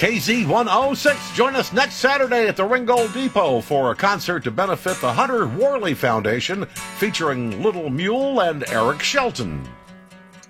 KZ106. Join us next Saturday at the Ringgold Depot for a concert to benefit the Hunter Worley Foundation featuring Little Mule and Eric Shelton.